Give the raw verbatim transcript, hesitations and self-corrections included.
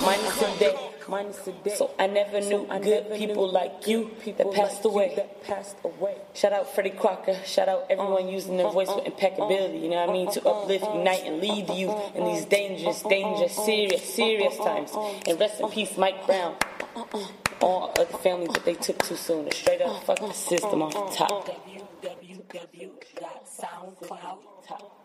minus a day. Minus a day. So I never knew so good never people knew like you people that passed like away. That passed away. Shout out Freddie Crocker. Shout out everyone uh, using their uh, voice uh, with impeccability. You know what I mean? To uplift, unite, and lead the youth in these dangerous, dangerous, serious, serious times. And rest in peace, Mike Brown. All other families that they took too soon. To straight up fuck the system off the top. w w w dot soundcloud dot com